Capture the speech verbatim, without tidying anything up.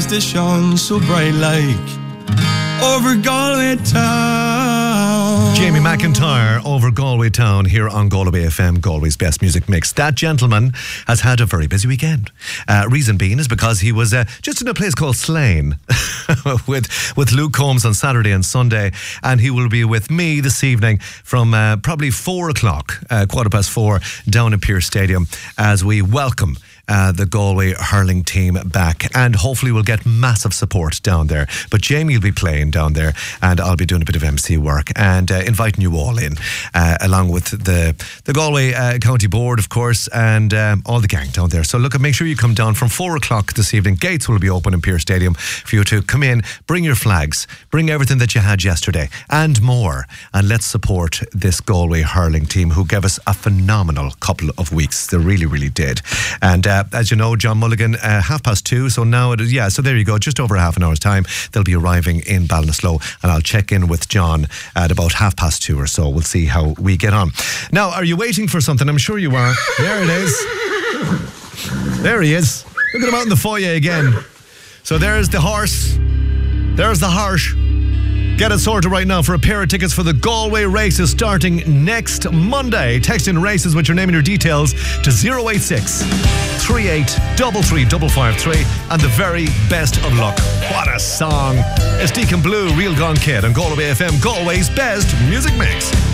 stars that shone so bright like over Galway town. Jamie McIntyre over Galway town here on Galway F M, Galway's best music mix. That gentleman has had a very busy weekend. Uh, reason being is because he was uh, just in a place called Slane with with Luke Combs on Saturday and Sunday, and he will be with me this evening from uh, probably four o'clock, uh, quarter past four, down at Pearse Stadium as we welcome Uh, the Galway hurling team back, and hopefully we'll get massive support down there. But Jamie will be playing down there, and I'll be doing a bit of M C work and uh, inviting you all in, uh, along with the the Galway uh, County Board, of course, and um, all the gang down there. So look, make sure you come down from four o'clock this evening. Gates will be open in Pearse Stadium for you to come in, bring your flags, bring everything that you had yesterday and more, and let's support this Galway hurling team who gave us a phenomenal couple of weeks. They really, really did. And uh, Uh, as you know, John Mulligan, uh, half past two. So now it is, yeah, so there you go. Just over half an hour's time, they'll be arriving in Ballinasloe, and I'll check in with John at about half past two or so. We'll see how we get on. Now, are you waiting for something? I'm sure you are. There it is. There he is. Look at him out in the foyer again. So there's the horse. There's the harsh. Get it sorted right now for a pair of tickets for the Galway races starting next Monday. Text in races with your name and your details to zero eight six, three eight three three five five three, and the very best of luck. What a song. It's Deacon Blue, Real Gone Kid on Galway F M, Galway's best music mix.